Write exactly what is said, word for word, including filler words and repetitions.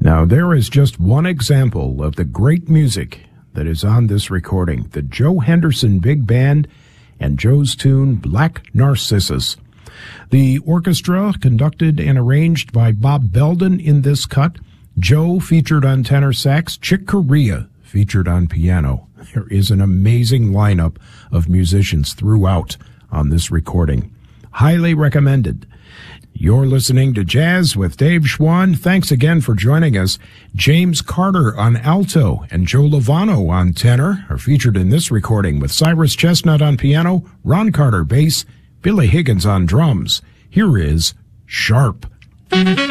Now, there is just one example of the great music that is on this recording, the Joe Henderson Big Band and Joe's tune, Black Narcissus. The orchestra conducted and arranged by Bob Belden in this cut. Joe featured on tenor sax, Chick Corea featured on piano. There is an amazing lineup of musicians throughout on this recording. Highly recommended. You're listening to Jazz with Dave Schwann. Thanks again for joining us. James Carter on alto and Joe Lovano on tenor are featured in this recording with Cyrus Chestnut on piano, Ron Carter bass, Billy Higgins on drums. Here is Sharp.